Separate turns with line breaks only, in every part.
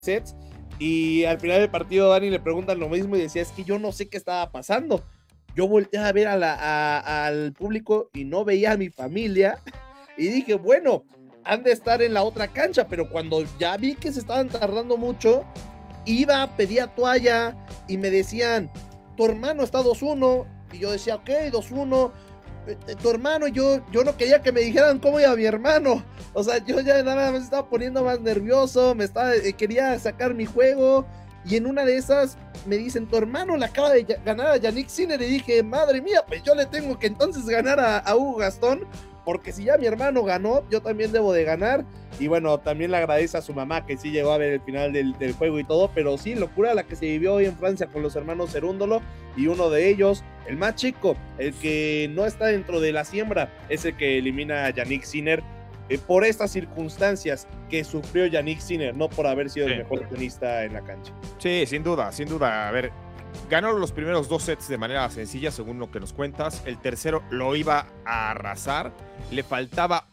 sets, y al final del partido Dani le preguntan lo mismo y decía, es que yo no sé qué estaba pasando. Yo volteé a ver al público y no veía a mi familia, y dije, bueno, han de estar en la otra cancha, pero cuando ya vi que se estaban tardando mucho, iba, pedía toalla y me decían, tu hermano está 2-1, y yo decía, ok, 2-1, tu hermano, yo no quería que me dijeran cómo iba mi hermano, o sea, yo ya nada más estaba poniendo más nervioso, quería sacar mi juego, y en una de esas me dicen, tu hermano le acaba de ganar a Jannik Sinner, y dije, madre mía, pues yo le tengo que entonces ganar a Hugo Gastón, porque si ya mi hermano ganó, yo también debo de ganar. Y bueno, también le agradece a su mamá que sí llegó a ver el final del juego y todo, pero sí, locura la que se vivió hoy en Francia con los hermanos Cerúndolo, y uno de ellos, el más chico, el que no está dentro de la siembra, es el que elimina a Jannik Sinner, por estas circunstancias que sufrió Jannik Sinner, no por haber sido el mejor tenista en la cancha.
Sí, sin duda. A ver, ganó los primeros 2 sets de manera sencilla, según lo que nos cuentas. El tercero lo iba a arrasar. Le faltaba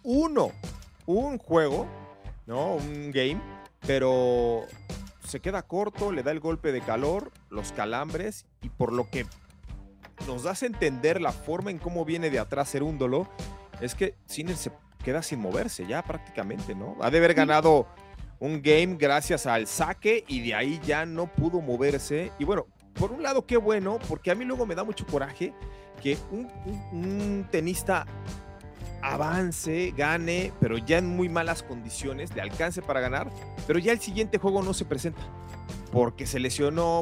un juego, ¿no? Un game, pero se queda corto, le da el golpe de calor, los calambres, y por lo que nos das a entender la forma en cómo viene de atrás Cerúndolo, es que Sinner se queda sin moverse ya prácticamente, ¿no? Ha de haber ganado un game gracias al saque y de ahí ya no pudo moverse. Y bueno, por un lado, qué bueno, porque a mí luego me da mucho coraje que un tenista avance, gane, pero ya en muy malas condiciones, le alcance para ganar, pero ya el siguiente juego no se presenta, porque se lesionó,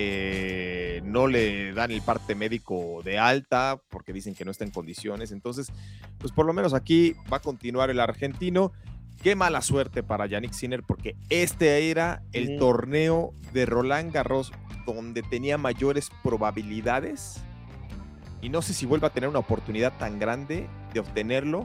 porque no le dan el parte médico de alta, porque dicen que no está en condiciones. Entonces, pues por lo menos aquí va a continuar el argentino. Qué mala suerte para Jannik Sinner, porque este era el torneo de Roland Garros donde tenía mayores probabilidades, y no sé si vuelva a tener una oportunidad tan grande de obtenerlo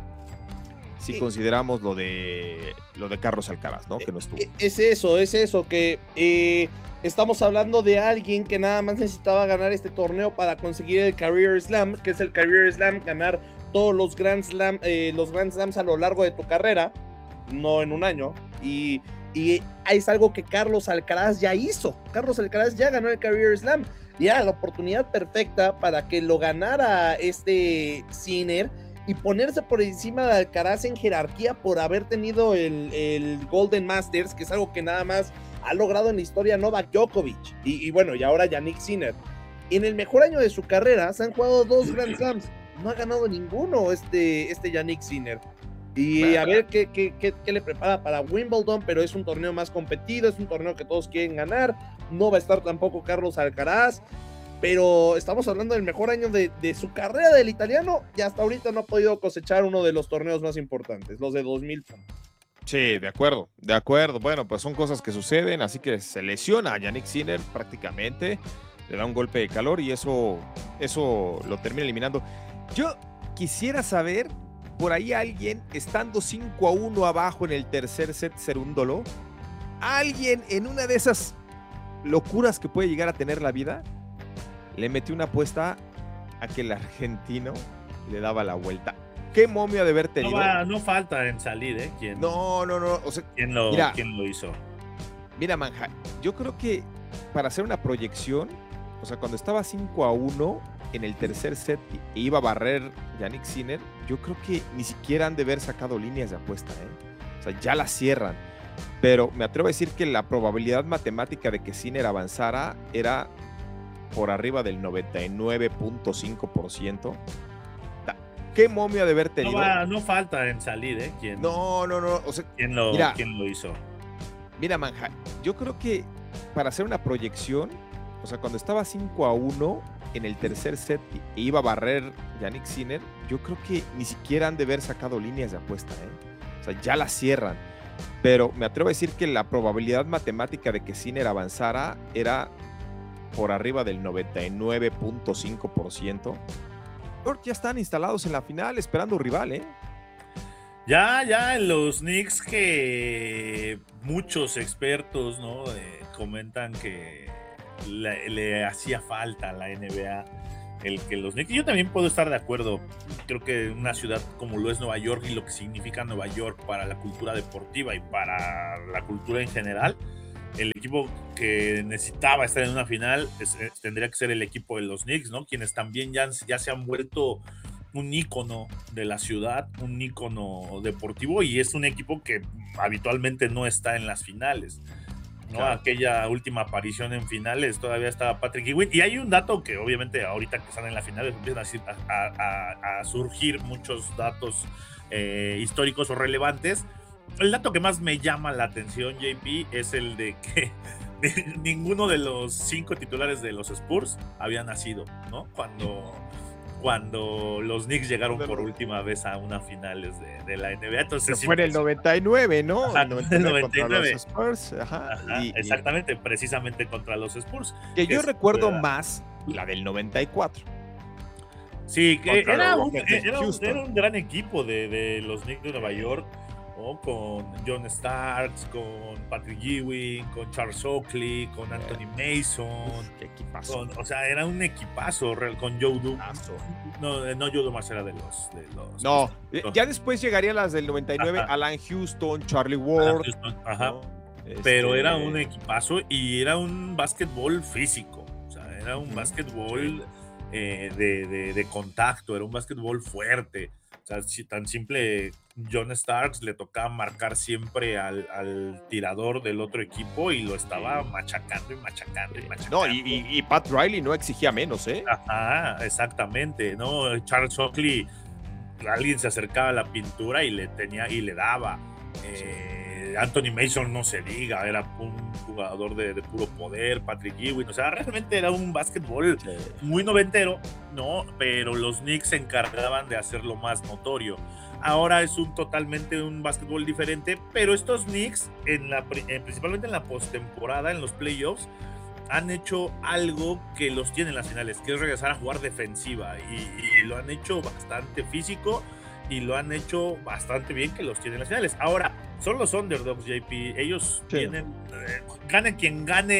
si consideramos lo de Carlos Alcaraz, ¿no? Que no estuvo.
Es eso, que estamos hablando de alguien que nada más necesitaba ganar este torneo para conseguir el Career Slam, que es el Career Slam, ganar todos los Grand Slams a lo largo de tu carrera, no en un año, y es algo que Carlos Alcaraz ya hizo. Carlos Alcaraz ya ganó el Career Slam, y era la oportunidad perfecta para que lo ganara este Sinner y ponerse por encima de Alcaraz en jerarquía por haber tenido el Golden Masters, que es algo que nada más ha logrado en la historia Novak Djokovic, y bueno, y ahora Jannik Sinner. En el mejor año de su carrera se han jugado 2 Grand Slams, no ha ganado ninguno este Jannik Sinner. Y a ver qué le prepara para Wimbledon, pero es un torneo más competido, es un torneo que todos quieren ganar. No va a estar tampoco Carlos Alcaraz, pero estamos hablando del mejor año de su carrera del italiano, y hasta ahorita no ha podido cosechar uno de los torneos más importantes, los de 2000.
Sí, de acuerdo. Bueno, pues son cosas que suceden, así que se lesiona a Jannik Sinner prácticamente, le da un golpe de calor y eso lo termina eliminando. Yo quisiera saber, por ahí alguien, estando 5-1 abajo en el tercer set Cerúndolo, alguien en una de esas locuras que puede llegar a tener la vida, le metió una apuesta a que el argentino le daba la vuelta. ¿Qué momio ha de haber tenido?
No falta en salir, ¿eh?
No. O sea,
¿Quién lo hizo?
Mira, Manja, yo creo que para hacer una proyección, o sea, cuando estaba 5-1 en el tercer set e iba a barrer Jannik Sinner, yo creo que ni siquiera han de haber sacado líneas de apuesta, ¿eh? O sea, ya la cierran. Pero me atrevo a decir que la probabilidad matemática de que Sinner avanzara era por arriba del 99.5%. ¿Qué momio ha de haber tenido?
No falta en salir, ¿eh?
No. O sea,
¿Quién lo hizo?
Mira, Manja, yo creo que para hacer una proyección, o sea, cuando estaba 5-1 en el tercer set e iba a barrer Jannik Sinner, yo creo que ni siquiera han de haber sacado líneas de apuesta, ¿eh? O sea, ya la cierran. Pero me atrevo a decir que la probabilidad matemática de que Sinner avanzara era por arriba del 99.5%. Ya están instalados en la final esperando rival, ¿eh?
Ya en los Knicks, que muchos expertos, ¿no? Comentan que le hacía falta a la NBA el que los Knicks. Yo también puedo estar de acuerdo. Creo que una ciudad como lo es Nueva York y lo que significa Nueva York para la cultura deportiva y para la cultura en general, el equipo que necesitaba estar en una final tendría que ser el equipo de los Knicks, ¿no? Quienes también ya se han vuelto un ícono de la ciudad, un ícono deportivo, y es un equipo que habitualmente no está en las finales, ¿no? Claro. Aquella última aparición en finales todavía estaba Patrick Ewing, y hay un dato que obviamente ahorita que están en las finales empiezan a surgir muchos datos históricos o relevantes. El dato que más me llama la atención, JP, es el de que ninguno de los 5 titulares de los Spurs había nacido, ¿no? Cuando los Knicks llegaron por última vez a una finales de la NBA. Entonces,
fue en el 99, ¿no?
Ajá, el 99 contra los
Spurs. Ajá,
exactamente, precisamente contra los Spurs.
Que yo recuerdo más la del 94.
Sí, que era un gran equipo de los Knicks de Nueva York, ¿no? Con John Starks, con Patrick Ewing, con Charles Oakley, con Anthony Mason.
Qué equipazo.
O sea, era un equipazo con Joe Dumars. No, Joe Dumars era de los
no, ya después llegarían las del 99, ajá. Alan Houston, Charlie Ward.
Ajá. ¿No? Pero era un equipazo y era un básquetbol físico. O sea, era un básquetbol de contacto, era un básquetbol fuerte. O sea, tan simple, John Starks le tocaba marcar siempre al tirador del otro equipo y lo estaba machacando.
No, y Pat Riley no exigía menos, ¿eh?
Ajá, exactamente, ¿no? Charles Oakley, alguien se acercaba a la pintura y le daba. Anthony Mason no se diga, era un jugador de puro poder. Patrick Ewing, o sea, realmente era un básquetbol muy noventero, ¿no? Pero los Knicks se encargaban de hacerlo más notorio. Ahora es totalmente un básquetbol diferente, pero estos Knicks, principalmente en la postemporada, en los playoffs, han hecho algo que los tiene en las finales, que es regresar a jugar defensiva, y lo han hecho bastante físico y lo han hecho bastante bien, que los tienen en las finales. Ahora, son los underdogs, JP. Ellos tienen, gane quien gane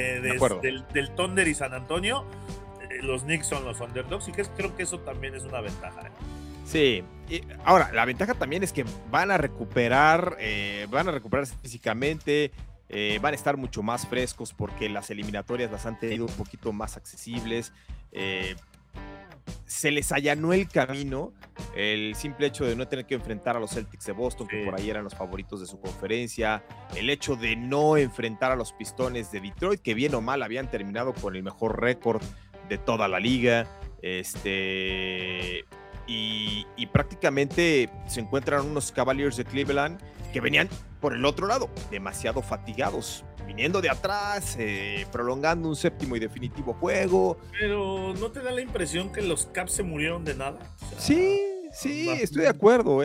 del Thunder y San Antonio, los Knicks son los underdogs, y creo que eso también es una ventaja.
Sí, y ahora, la ventaja también es que van a recuperarse físicamente, van a estar mucho más frescos porque las eliminatorias las han tenido un poquito más accesibles. Se les allanó el camino el simple hecho de no tener que enfrentar a los Celtics de Boston, que por ahí eran los favoritos de su conferencia, el hecho de no enfrentar a los Pistones de Detroit, que bien o mal habían terminado con el mejor récord de toda la liga, y prácticamente se encuentran unos Cavaliers de Cleveland que venían por el otro lado, demasiado fatigados, viniendo de atrás, prolongando un séptimo y definitivo juego.
Pero ¿no te da la impresión que los Caps se murieron de nada? O sea,
sí, estoy de acuerdo,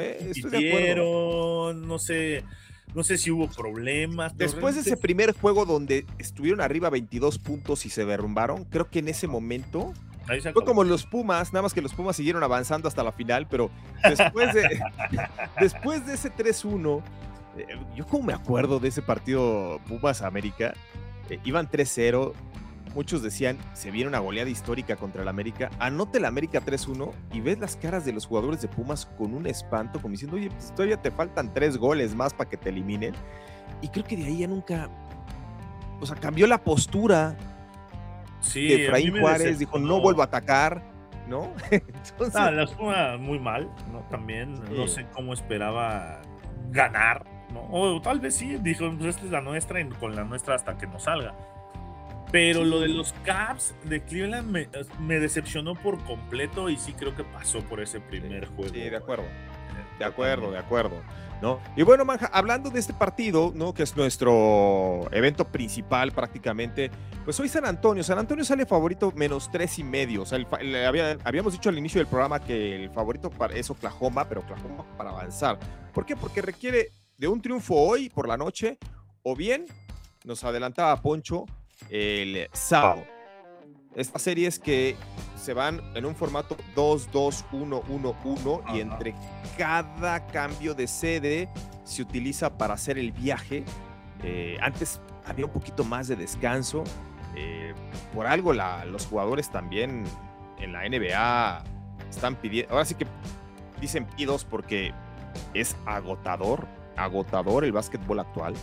no sé si hubo problemas.
Después de ese primer juego donde estuvieron arriba 22 puntos y se derrumbaron, creo que en ese momento fue como los Pumas, nada más que los Pumas siguieron avanzando hasta la final, pero después de ese 3-1, yo como me acuerdo de ese partido Pumas-América, iban 3-0, muchos decían, se viene una goleada histórica contra el América, anota el América 3-1 y ves las caras de los jugadores de Pumas con un espanto, como diciendo, oye, pues todavía te faltan 3 goles más para que te eliminen, y creo que de ahí ya nunca, o sea, cambió la postura de Efraín Juárez, dijo, no vuelvo a atacar, ¿no?
Entonces, la Pumas muy mal, ¿no? También, no sé cómo esperaba ganar, ¿no? O tal vez sí, dijo, pues esta es la nuestra y con la nuestra hasta que nos salga. Pero lo de los Cavs de Cleveland me decepcionó por completo, y sí creo que pasó por ese primer juego.
Sí, de acuerdo. ¿No? Y bueno, Manja, hablando de este partido, ¿no? Que es nuestro evento principal prácticamente, pues hoy San Antonio sale favorito menos 3.5. O sea, habíamos dicho al inicio del programa que el favorito es Oklahoma, pero Oklahoma para avanzar. ¿Por qué? Porque requiere de un triunfo hoy por la noche, o bien, nos adelantaba Poncho, el sábado. Estas series que se van en un formato 2-2-1-1-1, y entre cada cambio de sede se utiliza para hacer el viaje. Antes había un poquito más de descanso. Por algo los jugadores también en la NBA están pidiendo, ahora sí que dicen pidos porque es agotador el básquetbol actual.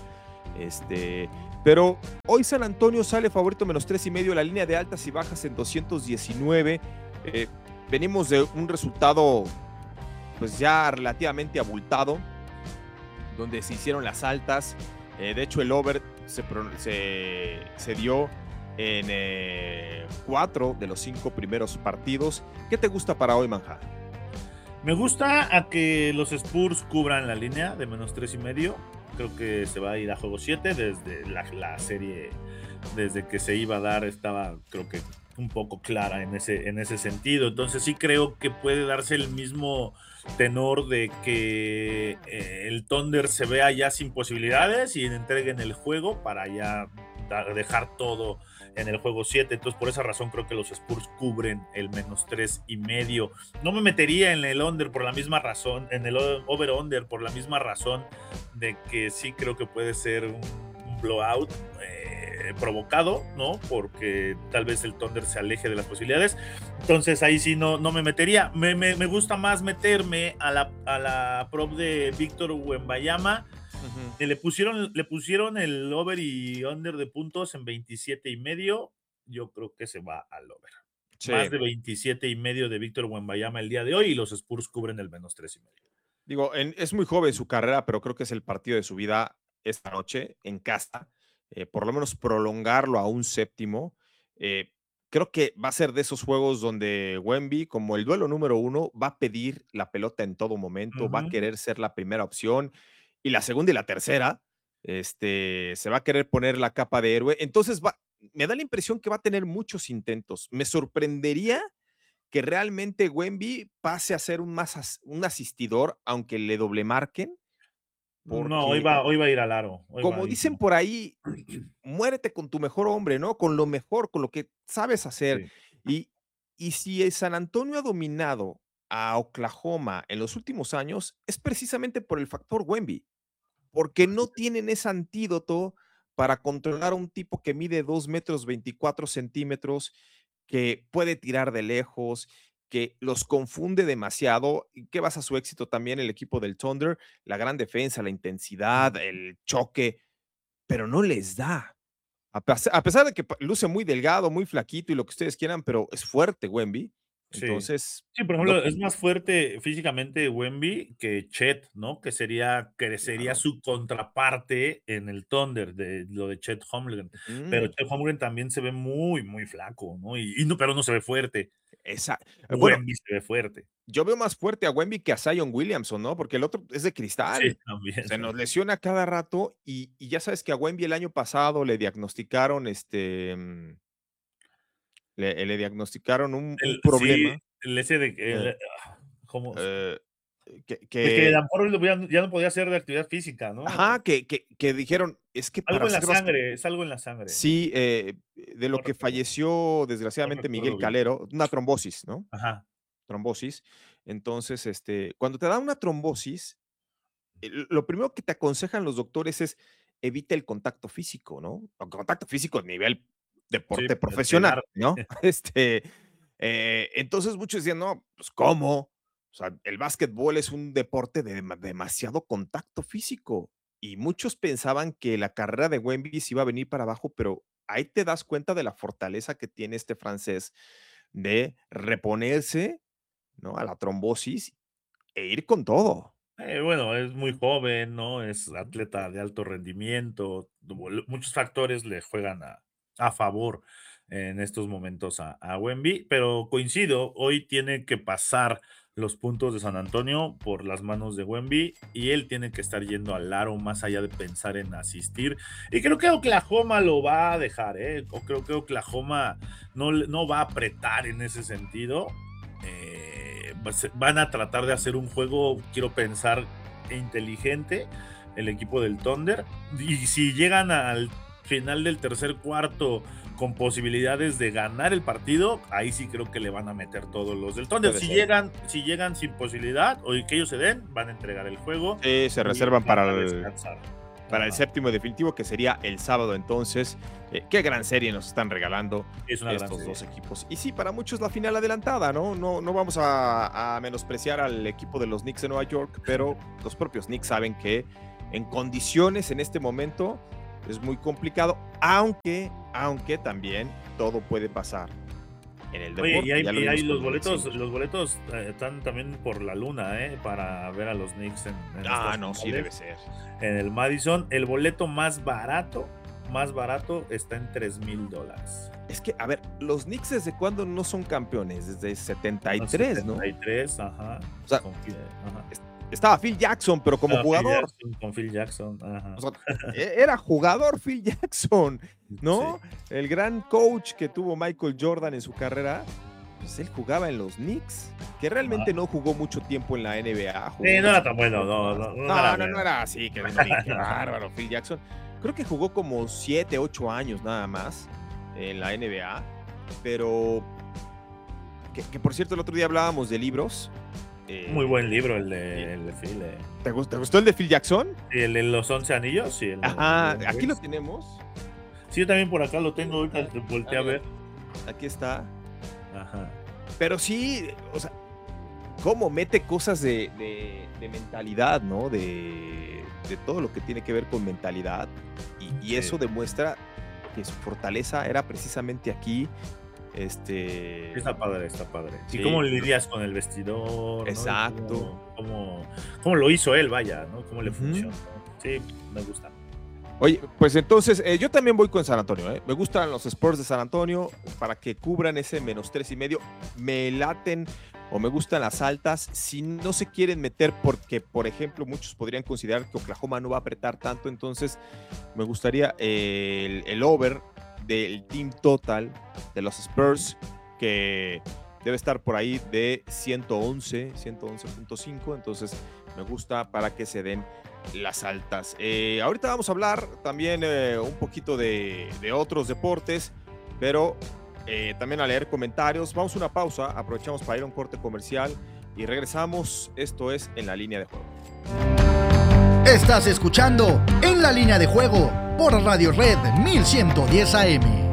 Pero hoy San Antonio sale favorito menos 3.5, la línea de altas y bajas en 219. Venimos de un resultado pues ya relativamente abultado, donde se hicieron las altas. De hecho, el over se dio en 4 de los 5 primeros partidos. ¿Qué te gusta para hoy, Manja?
Me gusta a que los Spurs cubran la línea de menos 3.5. Creo que se va a ir a juego 7 desde la serie, desde que se iba a dar, estaba creo que un poco clara en ese sentido. Entonces sí creo que puede darse el mismo tenor de que el Thunder se vea ya sin posibilidades y entreguen el juego para ya dejar todo en el juego 7. Entonces por esa razón creo que los Spurs cubren el menos 3.5. No me metería en el under por la misma razón, en el over-under por la misma razón de que sí creo que puede ser un blowout provocado, ¿no? Porque tal vez el Thunder se aleje de las posibilidades. Entonces ahí sí no me metería. Me gusta más meterme a la prop de Víctor Wembanyama. Uh-huh. Le pusieron el over y under de puntos en 27.5. Yo creo que se va al over. Sí. Más de 27.5 de Víctor Wembanyama el día de hoy y los Spurs cubren el menos 3.5.
Digo, es muy joven su carrera, pero creo que es el partido de su vida esta noche en casa. Por lo menos prolongarlo a un séptimo. Creo que va a ser de esos juegos donde Wemby, como el duelo número 1, va a pedir la pelota en todo momento, va a querer ser la primera opción, y la segunda y la tercera se va a querer poner la capa de héroe. Entonces me da la impresión que va a tener muchos intentos. Me sorprendería que realmente Wemby pase a ser un asistidor, aunque le doble marquen.
No, hoy va a ir al aro.
Como dicen por ahí, muérete con tu mejor hombre, ¿no? Con lo mejor, con lo que sabes hacer. Sí. Y si San Antonio ha dominado a Oklahoma en los últimos años, es precisamente por el factor Wemby, porque no tienen ese antídoto para controlar a un tipo que mide 2 metros 24 centímetros, que puede tirar de lejos, que los confunde demasiado, y que basa su éxito también el equipo del Thunder, la gran defensa, la intensidad, el choque, pero no les da. A pesar de que luce muy delgado, muy flaquito y lo que ustedes quieran, pero es fuerte Wemby. Entonces,
sí, por ejemplo, es más fuerte físicamente Wemby que Chet, ¿no? Que sería claro, su contraparte en el Thunder, de lo de Chet Holmgren. Pero Chet Holmgren también se ve muy, muy flaco, ¿no? Pero no se ve fuerte.
Exacto.
Wemby se ve fuerte.
Yo veo más fuerte a Wemby que a Zion Williamson, ¿no? Porque el otro es de cristal.
Sí, también.
Se nos lesiona cada rato y ya sabes que a Wemby el año pasado le diagnosticaron le diagnosticaron un problema.
Sí, ese de ¿cómo?
Que
a lo mejor ya no podía hacer de actividad física, ¿no?
Ajá, que dijeron, es que
algo en la sangre, es algo en la sangre.
Sí, de lo que falleció desgraciadamente Miguel Calero, una trombosis, ¿no?
Ajá.
Trombosis. Entonces, cuando te da una trombosis, lo primero que te aconsejan los doctores es evita el contacto físico, ¿no? El contacto físico a nivel deporte profesional, ¿no? Entonces muchos decían, no, pues ¿cómo? O sea, el básquetbol es un deporte de demasiado contacto físico y muchos pensaban que la carrera de Wemby se iba a venir para abajo, pero ahí te das cuenta de la fortaleza que tiene este francés de reponerse, ¿no? A la trombosis e ir con todo.
Bueno, es muy joven, ¿no? Es atleta de alto rendimiento. Muchos factores le juegan a favor en estos momentos a Wemby, pero coincido, hoy tiene que pasar los puntos de San Antonio por las manos de Wemby y él tiene que estar yendo al aro más allá de pensar en asistir. Y creo que Oklahoma lo va a dejar, ¿eh? O creo que Oklahoma no va a apretar en ese sentido. Van a tratar de hacer un juego, quiero pensar, inteligente, el equipo del Thunder. Y si llegan al final del tercer cuarto con posibilidades de ganar el partido, ahí sí creo que le van a meter todos los del Thunder. Si llegan sin posibilidad o que ellos se den, van a entregar el juego.
Sí, se reservan para el séptimo definitivo, que sería el sábado. Entonces, qué gran serie nos están regalando estos dos equipos. Y sí, para muchos la final adelantada, ¿no? No vamos a menospreciar al equipo de los Knicks de Nueva York, pero los propios Knicks saben que en condiciones en este momento es muy complicado, aunque también todo puede pasar en el deporte.
Oye, y hay los boletos están también por la luna, para ver a los Knicks en
no, sí debe ser.
En el Madison, el boleto más barato está en $3,000.
Es que, a ver, los Knicks ¿desde cuándo no son campeones? Desde 73, ¿no?
73, ajá.
O sea, estaba Phil Jackson, pero como jugador.
Con Phil Jackson, ajá.
O sea, era jugador Phil Jackson, ¿no? Sí. El gran coach que tuvo Michael Jordan en su carrera, pues él jugaba en los Knicks, que realmente no jugó mucho tiempo en la NBA.
No era tan bueno, no
era así, que qué bárbaro Phil Jackson. Creo que jugó como 7, 8 años nada más en la NBA, pero que por cierto el otro día hablábamos de libros.
Muy buen libro el de Phil.
¿Te gustó el de Phil Jackson?
Sí, el de los 11 anillos, sí.
Ajá, aquí lo tenemos.
Sí, yo también por acá lo tengo, ahorita volteé a ver.
Aquí está.
Ajá.
Pero sí, o sea, cómo mete cosas de mentalidad, ¿no? De todo lo que tiene que ver con mentalidad. Y eso demuestra que su fortaleza era precisamente aquí.
Está padre.
Sí,
¿Y cómo lidias con el vestidor?
Exacto.
¿no? ¿Cómo lo hizo él, vaya, ¿no? ¿Cómo le funcionó? Sí, me gusta.
Oye, pues entonces, yo también voy con San Antonio, ¿eh? Me gustan los Spurs de San Antonio para que cubran ese -3.5. Me laten o me gustan las altas. Si no se quieren meter porque, por ejemplo, muchos podrían considerar que Oklahoma no va a apretar tanto, entonces me gustaría el over del team total de los Spurs, que debe estar por ahí de 111.5, entonces me gusta para que se den las altas. Ahorita vamos a hablar también un poquito de otros deportes, pero también a leer comentarios. Vamos a una pausa, aprovechamos para ir a un corte comercial y regresamos. Esto es En la Línea de Juego.
Estás escuchando En la Línea de Juego por Radio Red 1110 AM.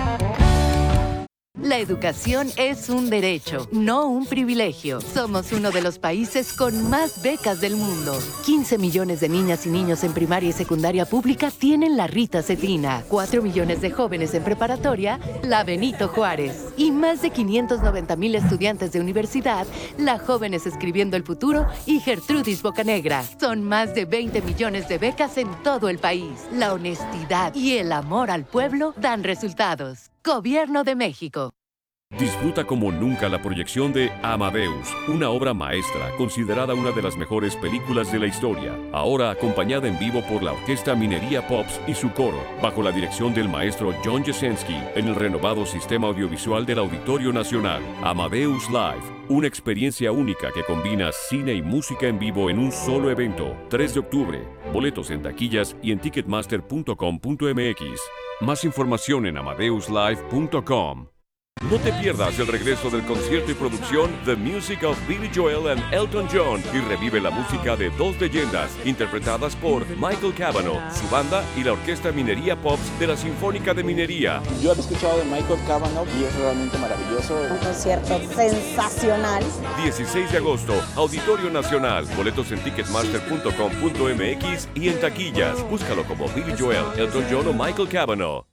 La educación es un derecho, no un privilegio. Somos uno de los países con más becas del mundo. 15 millones de niñas y niños en primaria y secundaria pública tienen la Rita Cetina. 4 millones de jóvenes en preparatoria, la Benito Juárez. Y más de 590,000 estudiantes de universidad, la Jóvenes Escribiendo el Futuro y Gertrudis Bocanegra. Son más de 20 millones de becas en todo el país. La honestidad y el amor al pueblo dan resultados. Gobierno de México.
Disfruta como nunca la proyección de Amadeus, una obra maestra considerada una de las mejores películas de la historia, ahora acompañada en vivo por la Orquesta Minería Pops y su coro, bajo la dirección del maestro John Jasenski, en el renovado sistema audiovisual del Auditorio Nacional. Amadeus Live, una experiencia única que combina cine y música en vivo en un solo evento. 3 de octubre, boletos en taquillas y en ticketmaster.com.mx. Más información en amadeuslive.com. No te pierdas el regreso del concierto y producción The Music of Billy Joel and Elton John y revive la música de dos leyendas interpretadas por Michael Cavanaugh, su banda y la Orquesta Minería Pops de la Sinfónica de Minería.
Yo había escuchado de Michael Cavanaugh y es realmente maravilloso.
Un concierto sensacional.
16 de agosto, Auditorio Nacional. Boletos en ticketmaster.com.mx y en taquillas. Búscalo como Billy Joel, Elton John o Michael Cavanaugh.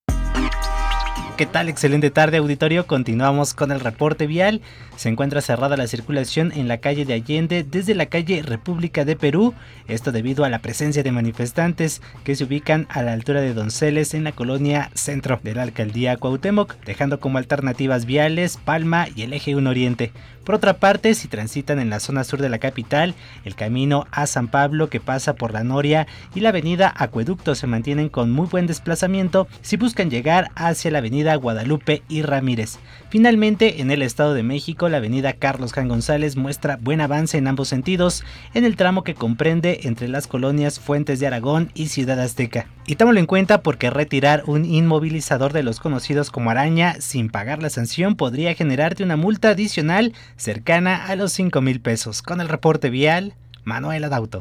¿Qué tal? Excelente tarde, auditorio. Continuamos con el reporte vial. Se encuentra cerrada la circulación en la calle de Allende desde la calle República de Perú. Esto debido a la presencia de manifestantes que se ubican a la altura de Donceles en la colonia centro de la alcaldía Cuauhtémoc, dejando como alternativas viales Palma y el eje 1 Oriente. Por otra parte, si transitan en la zona sur de la capital, el camino a San Pablo que pasa por la Noria y la avenida Acueducto se mantienen con muy buen desplazamiento si buscan llegar hacia la avenida Guadalupe y Ramírez. Finalmente, en el Estado de México, la avenida Carlos Jan González muestra buen avance en ambos sentidos en el tramo que comprende entre las colonias Fuentes de Aragón y Ciudad Azteca. Y tómalo en cuenta porque retirar un inmovilizador de los conocidos como araña sin pagar la sanción podría generarte una multa adicional cercana a los 5,000 pesos. Con el reporte vial, Manuel Adauto.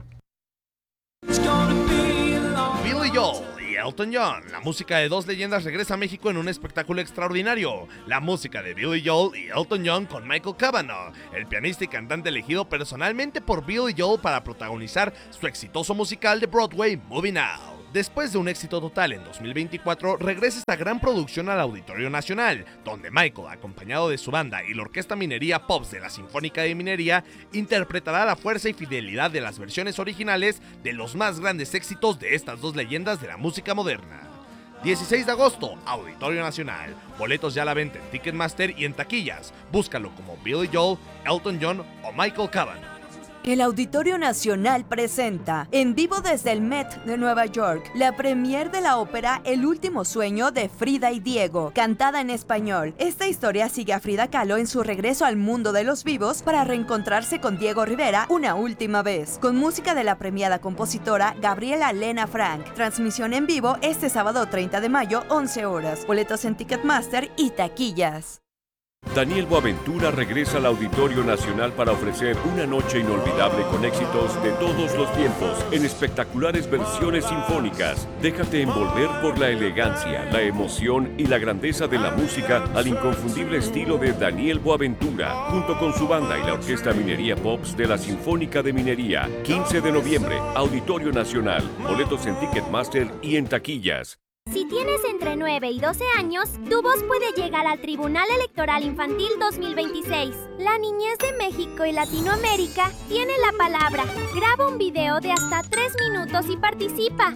Billy Joel y Elton John, la música de dos leyendas regresa a México en un espectáculo extraordinario. La música de Billy Joel y Elton John con Michael Cavanaugh, el pianista y cantante elegido personalmente por Billy Joel para protagonizar su exitoso musical de Broadway, Moving Out. Después de un éxito total en 2024, regresa esta gran producción al Auditorio Nacional, donde Michael, acompañado de su banda y la Orquesta Minería Pops de la Sinfónica de Minería, interpretará la fuerza y fidelidad de las versiones originales de los más grandes éxitos de estas dos leyendas de la música moderna. 16 de agosto, Auditorio Nacional. Boletos ya a la venta en Ticketmaster y en taquillas. Búscalo como Billy Joel, Elton John o Michael Cavan.
El Auditorio Nacional presenta, en vivo desde el Met de Nueva York, la premier de la ópera El último sueño de Frida y Diego, cantada en español. Esta historia sigue a Frida Kahlo en su regreso al mundo de los vivos para reencontrarse con Diego Rivera una última vez, con música de la premiada compositora Gabriela Lena Frank. Transmisión en vivo este sábado 30 de mayo, 11 horas. Boletos en Ticketmaster y taquillas.
Daniel Boaventura regresa al Auditorio Nacional para ofrecer una noche inolvidable con éxitos de todos los tiempos en espectaculares versiones sinfónicas. Déjate envolver por la elegancia, la emoción y la grandeza de la música al inconfundible estilo de Daniel Boaventura, junto con su banda y la Orquesta Minería Pops de la Sinfónica de Minería. 15 de noviembre, Auditorio Nacional. Boletos en Ticketmaster y en taquillas.
Si tienes entre 9 y 12 años, tu voz puede llegar al Tribunal Electoral Infantil 2026. La niñez de México y Latinoamérica tiene la palabra. Graba un video de hasta 3 minutos y participa.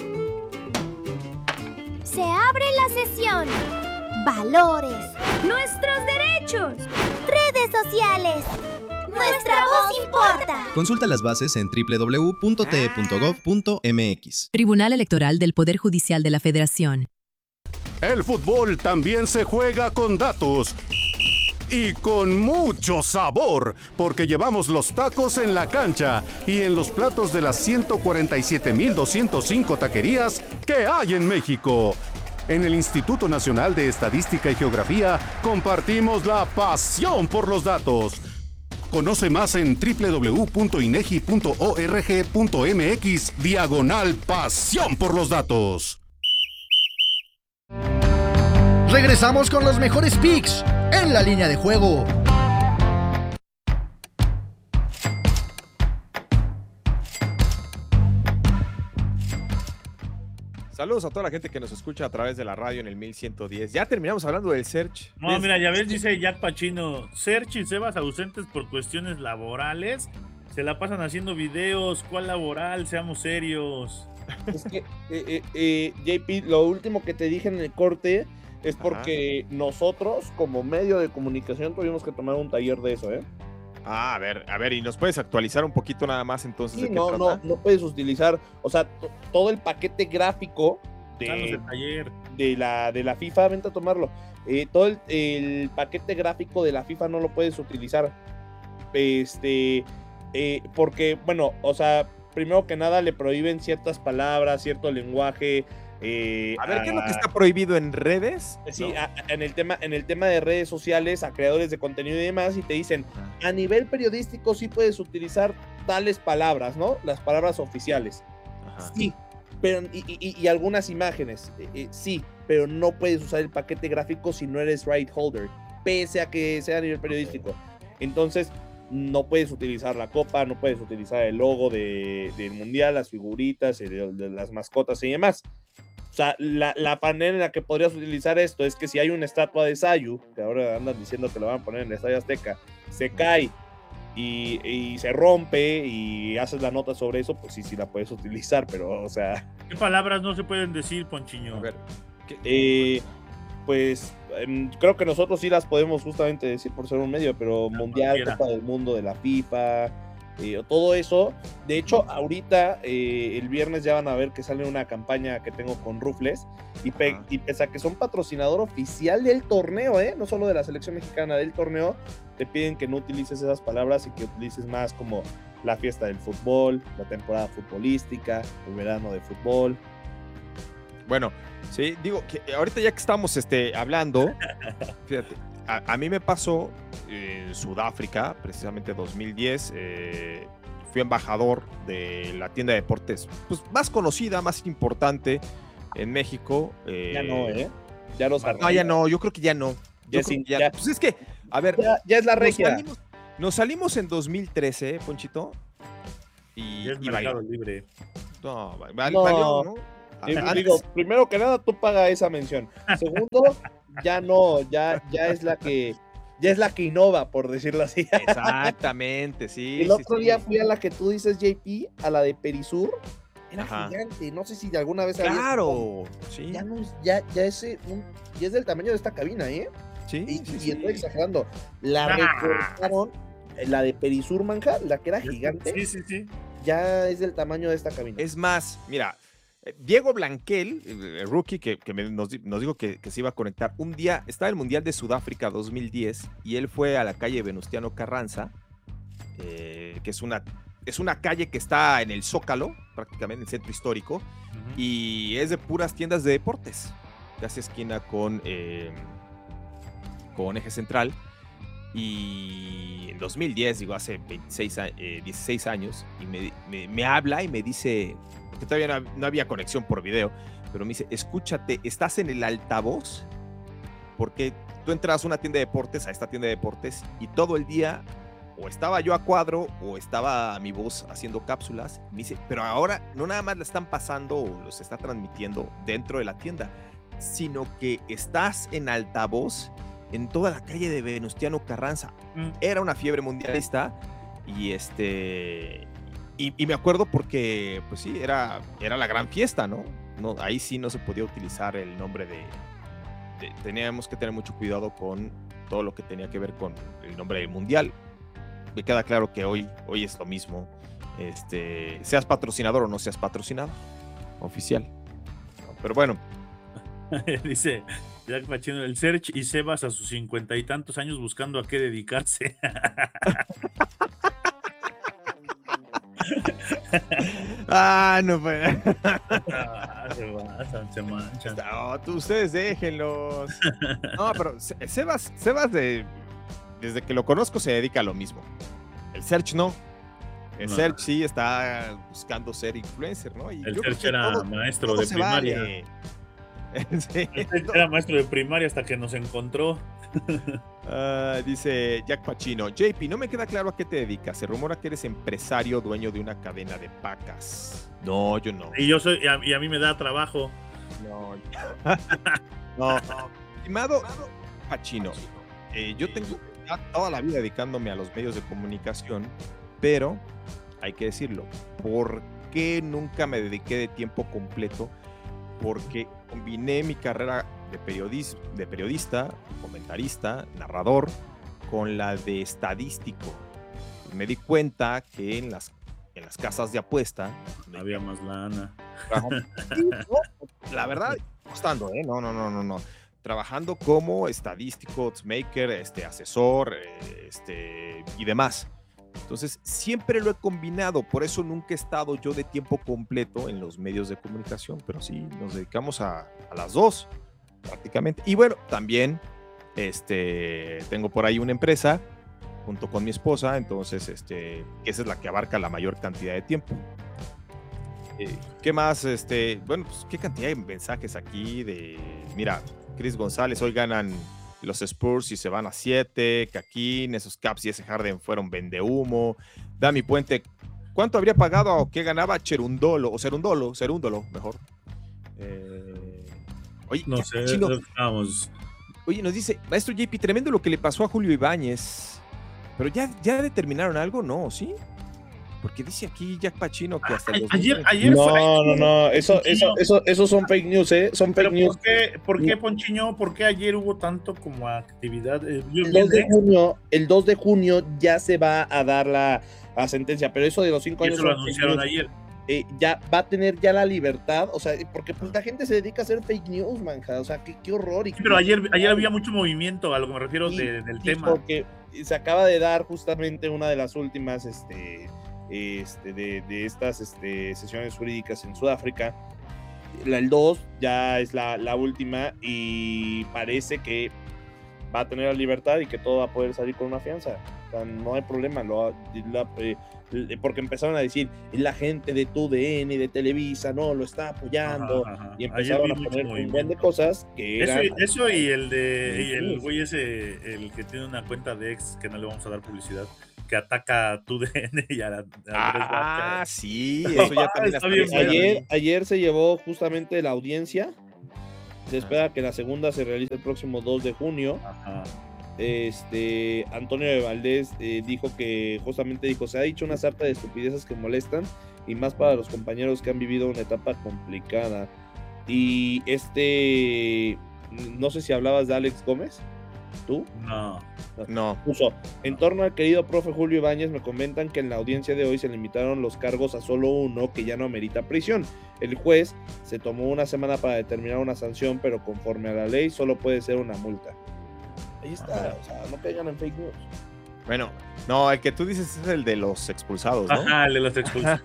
Se abre la sesión. Valores. Nuestros derechos. Redes sociales. Nuestra voz importa.
Consulta las bases en www.te.gov.mx.
Tribunal Electoral del Poder Judicial de la Federación.
El fútbol también se juega con datos. Y con mucho sabor, porque llevamos los tacos en la cancha y en los platos de las 147,205 taquerías que hay en México. En el Instituto Nacional de Estadística y Geografía compartimos la pasión por los datos. Conoce más en www.inegi.org.mx/pasión por los datos.
Regresamos con los mejores picks en la línea de juego.
Saludos a toda la gente que nos escucha a través de la radio en el 1110. Ya terminamos hablando del Search.
No, mira, ya ves, dice Jack Pacino, Search y Sebas ausentes por cuestiones laborales. Se la pasan haciendo videos. ¿Cuál laboral? Seamos serios.
Es que, JP, lo último que te dije en el corte es porque nosotros, como medio de comunicación, tuvimos que tomar un taller de eso, ¿eh?
Ah, a ver, ¿y nos puedes actualizar un poquito nada más entonces?
Sí,
¿de qué trata?
no puedes utilizar, o sea, todo el paquete gráfico
del taller
de la FIFA, vente a tomarlo. Todo el paquete gráfico de la FIFA no lo puedes utilizar. Porque, bueno, o sea, primero que nada le prohíben ciertas palabras, cierto lenguaje.
A ver, ¿qué es lo que está prohibido en redes?
Sí,
¿no?
en el tema de redes sociales, a creadores de contenido y demás, y te dicen, a nivel periodístico sí puedes utilizar tales palabras, ¿no? Las palabras oficiales. Ajá. Sí, pero y algunas imágenes, sí, pero no puedes usar el paquete gráfico si no eres right holder, pese a que sea a nivel periodístico. Entonces, no puedes utilizar la copa, no puedes utilizar el logo del mundial, las figuritas, de las mascotas y demás. O sea, la manera en la que podrías utilizar esto es que si hay una estatua de Sayu, que ahora andan diciendo que la van a poner en el Estadio Azteca, se cae y se rompe y haces la nota sobre eso, pues sí la puedes utilizar, pero, o sea...
¿Qué palabras no se pueden decir, Ponchiño?
A ver,
pues creo que nosotros sí las podemos justamente decir por ser un medio, pero mundial, Copa del Mundo de la FIFA, todo eso. De hecho, ahorita el viernes ya van a ver que sale una campaña que tengo con Rufles y pese a que son patrocinador oficial del torneo, no solo de la selección mexicana, del torneo, te piden que no utilices esas palabras y que utilices más como la fiesta del fútbol, la temporada futbolística, el verano de fútbol.
Bueno, sí, digo que ahorita ya que estamos hablando, fíjate, a mí me pasó en Sudáfrica, precisamente 2010, fui embajador de la tienda de deportes pues, más conocida, más importante en México.
Ya no, ya los
no, ya no, yo creo que ya no.
Ya sí, ya.
Pues es que, a ver,
ya es la regia.
Nos salimos en 2013, Ponchito.
Y es mercado libre.
No, valió, ¿no?
Digo, primero que nada, tú paga esa mención. Segundo, ya es la que innova, por decirlo así.
Exactamente, sí.
El otro día fui a la que tú dices, JP, a la de Perisur. Era gigante, no sé si de alguna vez
¡Claro! Sí.
Ya es del tamaño de esta cabina, ¿eh?
Sí,
y estoy exagerando. La recortaron, la de Perisur, manja, la que era gigante.
Sí.
Ya es del tamaño de esta cabina.
Es más, mira, Diego Blanquel, el rookie que nos dijo que se iba a conectar, un día estaba el Mundial de Sudáfrica 2010 y él fue a la calle Venustiano Carranza, que es una calle que está en el Zócalo, prácticamente en el centro histórico, y es de puras tiendas de deportes, casi esquina con Eje Central. Y en 2010, digo, hace 16 años, y me habla y me dice, porque todavía no había conexión por video, pero me dice, escúchate, estás en el altavoz, porque tú entras a una tienda de deportes, a esta tienda de deportes, y todo el día o estaba yo a cuadro o estaba mi voz haciendo cápsulas. Me dice, pero ahora no nada más la están pasando o los está transmitiendo dentro de la tienda, sino que estás en altavoz en toda la calle de Venustiano Carranza. Era una fiebre mundialista y y me acuerdo porque pues sí, era la gran fiesta, ¿no? Ahí sí no se podía utilizar el nombre teníamos que tener mucho cuidado con todo lo que tenía que ver con el nombre del mundial. Me queda claro que hoy es lo mismo, seas patrocinador o no seas patrocinado oficial, pero bueno.
Dice Jack Pachino, el Serge y Sebas a sus 50 y tantos años buscando a qué dedicarse.
No pues.
Se manchan.
No, ustedes déjenlos. No, pero Sebas desde que lo conozco se dedica a lo mismo. El Serge no. El Serge sí está buscando ser influencer, ¿no? Y
el Serge era maestro de primaria.
Sí.
Era maestro de primaria hasta que nos encontró.
Dice Jack Pachino, JP, no me queda claro a qué te dedicas. Se rumora que eres empresario, dueño de una cadena de vacas. No, yo no.
Y a mí me da trabajo.
No. Estimado Pachino, yo tengo toda la vida dedicándome a los medios de comunicación, pero hay que decirlo, ¿por qué nunca me dediqué de tiempo completo? Porque combiné mi carrera de periodista, comentarista, narrador, con la de estadístico. Me di cuenta que en las casas de apuesta
había más lana.
La verdad, costando, no. Trabajando como estadístico, oddsmaker, asesor, y demás. Entonces, siempre lo he combinado, por eso nunca he estado yo de tiempo completo en los medios de comunicación, pero sí, nos dedicamos a las dos, prácticamente. Y bueno, también tengo por ahí una empresa, junto con mi esposa, entonces, que esa es la que abarca la mayor cantidad de tiempo. ¿Qué más? Bueno, pues, ¿qué cantidad de mensajes aquí mira, Chris González, hoy ganan los Spurs y se van a 7, Caquín, esos Caps y ese Harden fueron vendehumo. Dami Puente, ¿cuánto habría pagado o qué ganaba Cerundolo mejor? Oye,
no sé, vamos.
Oye, nos dice, maestro JP, tremendo lo que le pasó a Julio Ibáñez, pero ya determinaron algo, ¿no? ¿Sí? Porque dice aquí Jack Pachino que hasta
ayer
no, eso son fake news, son fake news.
¿Por qué, Ponchiño? ¿Por qué ayer hubo tanto como actividad?
El 2 de junio ya se va a dar la sentencia, pero eso de los 5 años...
Eso lo anunciaron ayer.
Ya va a tener ya la libertad, o sea, porque pues, la gente se dedica a hacer fake news, manja, o sea, qué horror.
Pero ayer había mucho movimiento, a lo que me refiero del tema.
Porque se acaba de dar justamente una de las últimas, de estas sesiones jurídicas en Sudáfrica. El 2 ya es la última y parece que va a tener la libertad y que todo va a poder salir con una fianza. O sea, no hay problema, porque empezaron a decir la gente de TUDN y de Televisa no lo está apoyando, y empezaron a poner un buen de cosas que
eso y el güey ese, el que tiene una cuenta de ex que no le vamos a dar publicidad, que ataca a TUDN y a
Ah, sí, eso ya también
está bien.
Ayer se llevó justamente la audiencia. Se espera que la segunda se realice el próximo 2 de junio.
Ajá.
Antonio de Valdés dijo, se ha dicho una sarta de estupideces que molestan, y más para los compañeros que han vivido una etapa complicada. Y no sé si hablabas de Alex Gómez, ¿tú?
No.
Puso, en torno al querido profe Julio Ibáñez, me comentan que en la audiencia de hoy se limitaron los cargos a solo uno, que ya no amerita prisión. El juez se tomó una semana para determinar una sanción, pero conforme a la ley solo puede ser una multa. Ahí está, o sea, no caigan en fake news.
Bueno, no, el que tú dices es el de los expulsados, ¿no?
Ajá, el de los expulsados.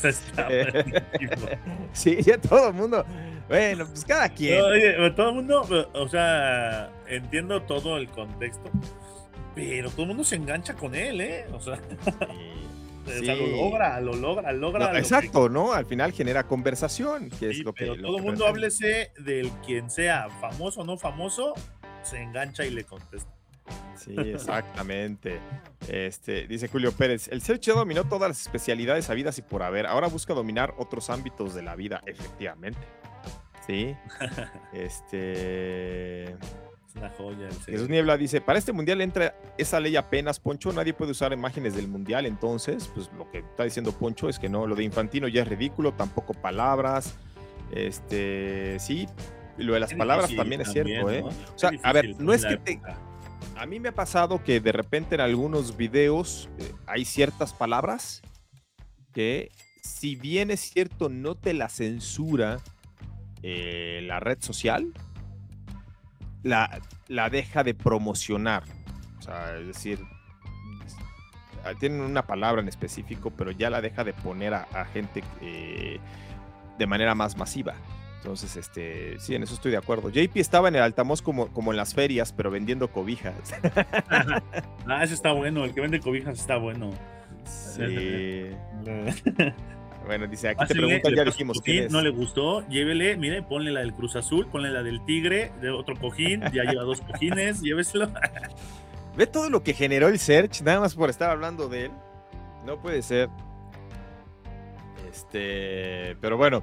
Sí, ya todo el mundo. Bueno, pues cada quien.
No, oye, todo el mundo, o sea, entiendo todo el contexto, pero todo el mundo se engancha con él, ¿eh? O sea,
Sí.
o sea, lo logra.
No, exacto, ¿no? Al final genera conversación, que es lo que.
Pero todo el mundo, háblese del quien sea, famoso o no famoso, se engancha y le contesta.
Sí, exactamente. Dice Julio Pérez, el Search ya dominó todas las especialidades habidas y por haber. Ahora busca dominar otros ámbitos de la vida, efectivamente. Sí.
Es una joya.
Jesús Niebla dice, para este mundial entra esa ley apenas, Poncho, nadie puede usar imágenes del mundial, entonces, pues lo que está diciendo Poncho es que no, lo de Infantino ya es ridículo, tampoco palabras, sí, y lo de las palabras también es cierto, ¿no? O sea, a ver, no es que a mí me ha pasado que de repente en algunos videos hay ciertas palabras que, si bien es cierto, no te la censura la red social, la deja de promocionar. O sea, es decir, tienen una palabra en específico, pero ya la deja de poner a gente de manera más masiva. Entonces, sí, en eso estoy de acuerdo. JP estaba en el altavoz como en las ferias, pero vendiendo cobijas.
Ese está bueno, el que vende cobijas está bueno.
Sí. Bueno, dice, aquí te preguntan, ya dijimos quién es.
No le gustó, llévele, mire, ponle la del Cruz Azul, ponle la del Tigre, de otro cojín, ya lleva 2 cojines, lléveselo.
Ve todo lo que generó el Search, nada más por estar hablando de él. No puede ser. Pero bueno.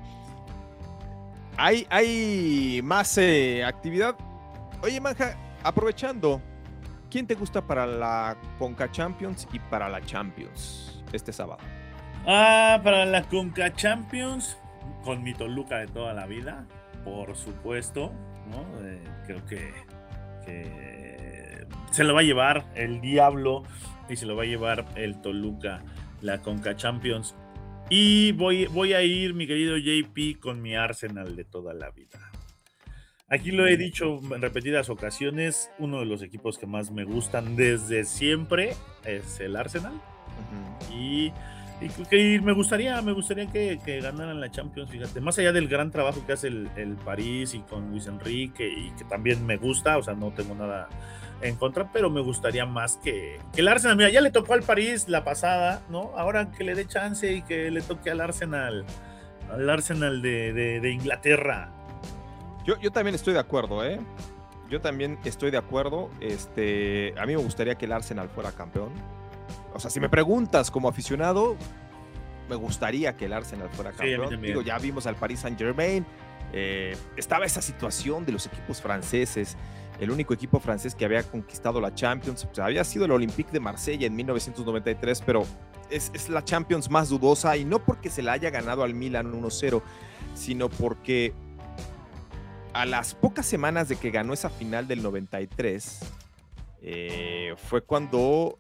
Hay más actividad. Oye, Manja, aprovechando, ¿quién te gusta para la Conca Champions y para la Champions este sábado?
Para la Conca Champions, con mi Toluca de toda la vida, por supuesto, ¿no? Creo que se lo va a llevar el Diablo y se lo va a llevar el Toluca, la Conca Champions. Y voy a ir, mi querido JP, con mi Arsenal de toda la vida. Aquí lo he dicho en repetidas ocasiones, uno de los equipos que más me gustan desde siempre es el Arsenal. Y creo que me gustaría que ganaran la Champions, fíjate, más allá del gran trabajo que hace el París y con Luis Enrique, y que también me gusta, o sea, no tengo nada en contra, pero me gustaría más que el Arsenal. Mira, ya le tocó al París la pasada, ¿no? Ahora que le dé chance y que le toque al Arsenal de Inglaterra.
Yo también estoy de acuerdo, ¿eh? Yo también estoy de acuerdo. A mí me gustaría que el Arsenal fuera campeón. O sea, si me preguntas como aficionado, me gustaría que el Arsenal fuera campeón. Sí, digo, ya vimos al Paris Saint-Germain. Estaba esa situación de los equipos franceses. El único equipo francés que había conquistado la Champions, pues, había sido el Olympique de Marsella en 1993, pero es la Champions más dudosa, y no porque se la haya ganado al Milan 1-0, sino porque a las pocas semanas de que ganó esa final del 93, fue cuando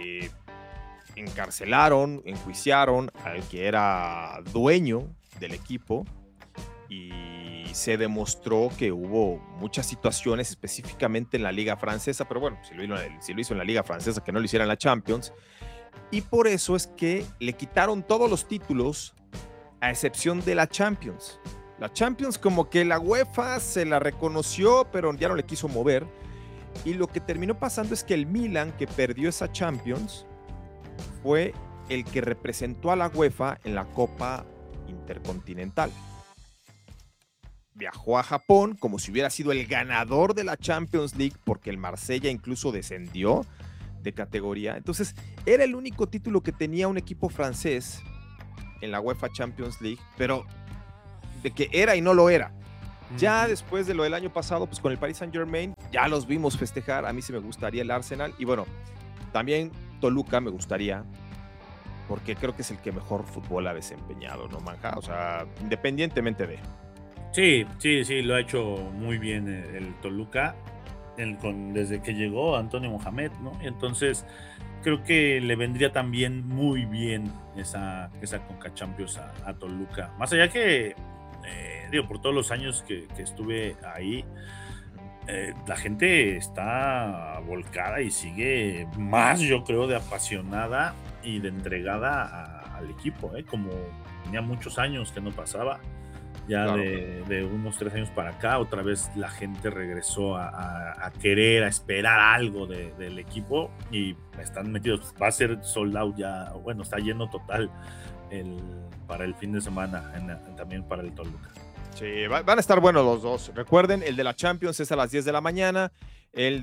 enjuiciaron al que era dueño del equipo, y se demostró que hubo muchas situaciones, específicamente en la Liga Francesa, pero bueno, si lo hizo en la Liga Francesa, que no lo hiciera en la Champions, y por eso es que le quitaron todos los títulos, a excepción de la Champions. La Champions, como que la UEFA se la reconoció, pero ya no le quiso mover, y lo que terminó pasando es que el Milan, que perdió esa Champions, fue el que representó a la UEFA en la Copa Intercontinental. Viajó a Japón como si hubiera sido el ganador de la Champions League, porque el Marsella incluso descendió de categoría. Entonces, era el único título que tenía un equipo francés en la UEFA Champions League, pero de que era y no lo era. Ya después de lo del año pasado, pues con el Paris Saint-Germain, ya los vimos festejar. A mí sí me gustaría el Arsenal. Y bueno, también Toluca me gustaría, porque creo que es el que mejor fútbol ha desempeñado, ¿no, Manja? O sea, independientemente de...
Sí, lo ha hecho muy bien el Toluca desde que llegó Antonio Mohamed, ¿no? Entonces, creo que le vendría también muy bien esa Conca Champions a Toluca. Más allá que, por todos los años que estuve ahí, la gente está volcada y sigue más, yo creo, de apasionada y de entregada al equipo, como tenía muchos años que no pasaba. Ya claro, de unos 3 años para acá, otra vez la gente regresó a querer, a esperar algo del equipo y están metidos. Va a ser sold out ya, bueno, está lleno total para el fin de semana, también para el Toluca.
Sí, van a estar buenos los dos. Recuerden, el de la Champions es a las 10 de la mañana, el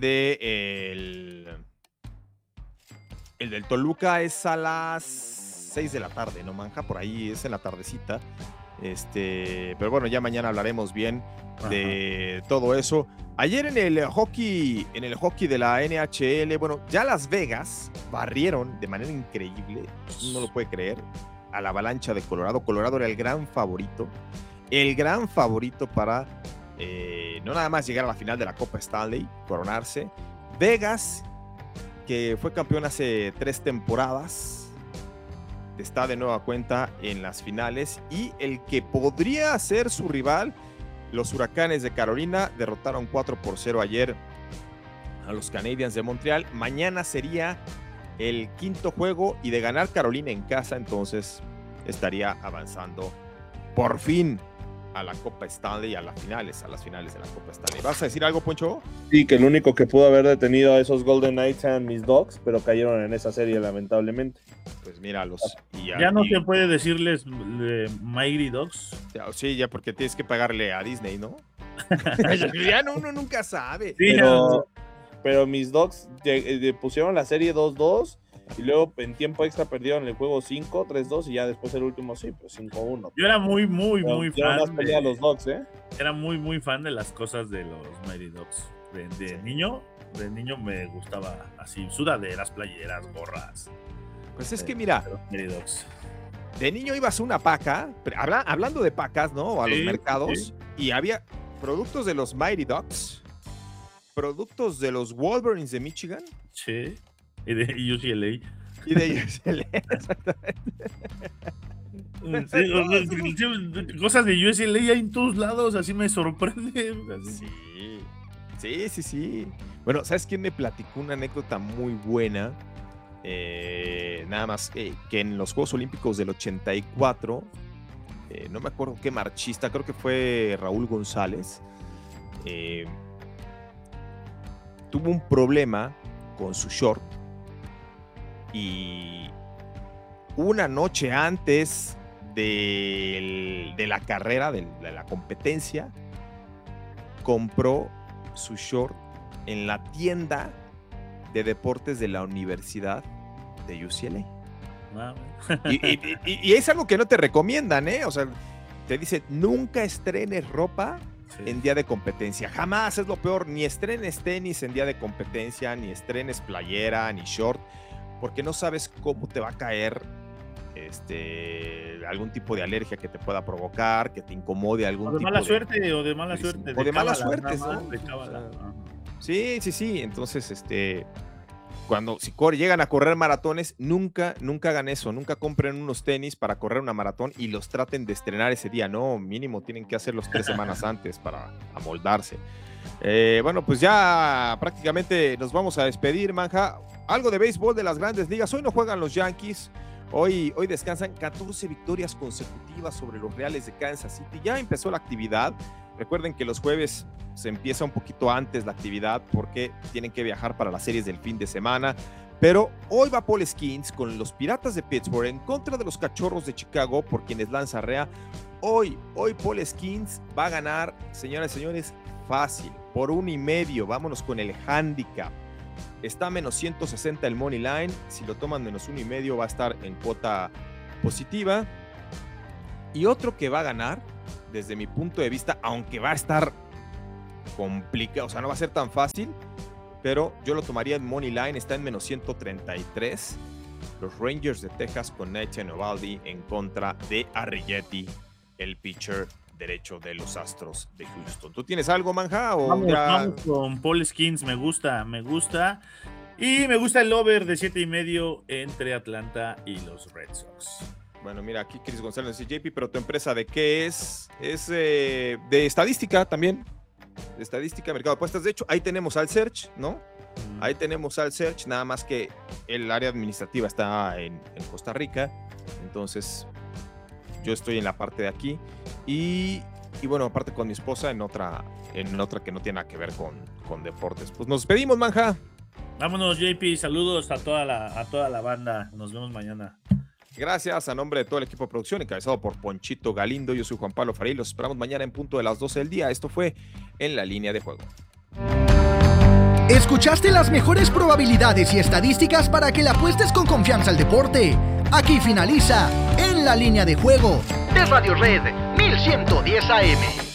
del Toluca es a las 6 de la tarde, ¿no, Manja? Por ahí es en la tardecita. Pero bueno, ya mañana hablaremos bien de todo eso. Ayer en el hockey de la NHL, bueno, ya Las Vegas barrieron de manera increíble, no lo puede creer, a la Avalancha de Colorado. Colorado era el gran favorito para no nada más llegar a la final de la Copa Stanley, coronarse. Vegas, que fue campeón hace 3 temporadas, está de nueva cuenta en las finales, y el que podría ser su rival, los Huracanes de Carolina, derrotaron 4-0 ayer a los Canadiens de Montreal. Mañana sería el 5º juego, y de ganar Carolina en casa, entonces estaría avanzando por fin a la Copa Stanley, a las finales de la Copa Stanley. ¿Vas a decir algo, Poncho?
Sí, que el único que pudo haber detenido a esos Golden Knights eran mis Dogs, pero cayeron en esa serie lamentablemente.
Pues míralos.
Ya no se puede decirles Mighty Dogs.
Sí, ya, porque tienes que pagarle a Disney, ¿no? Ya no, uno nunca sabe.
Sí, pero mis Dogs pusieron la serie 2-2 y luego en tiempo extra perdieron el juego 3-2 y ya después el último sí, pues 5-1.
Yo era muy fan
de los Dogs,
Era muy fan de las cosas de los Mighty Dogs. De niño me gustaba así, sudaderas, playeras, gorras.
Pues es que mira, de niño ibas a una paca, hablando de pacas, ¿no? A los mercados, y había productos de los Mighty Ducks, productos de los Wolverines de Michigan.
Sí, y de UCLA. Exactamente. Cosas de UCLA hay en todos lados, así me sorprende.
Sí. Bueno, ¿sabes quién me platicó una anécdota muy buena? Nada más que en los Juegos Olímpicos del 84, no me acuerdo qué marchista, creo que fue Raúl González, tuvo un problema con su short, y una noche antes de la carrera, de la competencia, compró su short en la tienda de deportes de la Universidad de UCLA. Wow. Y es algo que no te recomiendan, o sea, te dice, nunca estrenes ropa en día de competencia, jamás, es lo peor. Ni estrenes tenis en día de competencia, ni estrenes playera, ni short, porque no sabes cómo te va a caer algún tipo de alergia que te pueda provocar, que te incomode algún tipo
de mala suerte, o de mala suerte.
O de mala suerte, ¿no? Sí, entonces, si llegan a correr maratones, nunca hagan eso, nunca compren unos tenis para correr una maratón y los traten de estrenar ese día, no, mínimo tienen que hacerlos 3 semanas antes para amoldarse. Bueno, pues ya prácticamente nos vamos a despedir, Manja. Algo de béisbol de las Grandes Ligas. Hoy no juegan los Yankees, hoy descansan. 14 victorias consecutivas sobre los Reales de Kansas City. Ya empezó la actividad. Recuerden que los jueves se empieza un poquito antes la actividad porque tienen que viajar para las series del fin de semana. Pero hoy va Paul Skeens con los Piratas de Pittsburgh en contra de los Cachorros de Chicago, por quienes lanza Rea. Hoy Paul Skeens va a ganar, señoras y señores, fácil, por 1.5. Vámonos con el handicap. Está a menos 160 el money line. Si lo toman menos 1.5 va a estar en cuota positiva. Y otro que va a ganar, desde mi punto de vista, aunque va a estar complicado, o sea, no va a ser tan fácil, pero yo lo tomaría en money line, está en menos 133. Los Rangers de Texas con Nathan Eovaldi en contra de Arrighetti, el pitcher derecho de los Astros de Houston. ¿Tú tienes algo, Manja? ¿O
vamos con Paul Skeens, me gusta. Y me gusta el over de 7.5 entre Atlanta y los Red Sox.
Bueno, mira, aquí Chris González dice, JP, pero tu empresa ¿de qué es? Es de estadística también. De estadística, mercado de apuestas. De hecho, ahí tenemos al Search, ¿no? Ahí tenemos al Search, nada más que el área administrativa está en Costa Rica. Entonces, yo estoy en la parte de aquí. Y bueno, aparte con mi esposa en otra que no tiene nada que ver con deportes. Pues nos despedimos, Manja.
Vámonos, JP. Saludos a toda la banda. Nos vemos mañana.
Gracias a nombre de todo el equipo de producción, encabezado por Ponchito Galindo. Yo soy Juan Pablo Farín. Los esperamos mañana en punto de las 12 del día. Esto fue En la Línea de Juego.
¿Escuchaste las mejores probabilidades y estadísticas para que le apuestes con confianza al deporte? Aquí finaliza En la Línea de Juego de Radio Red 1110 AM.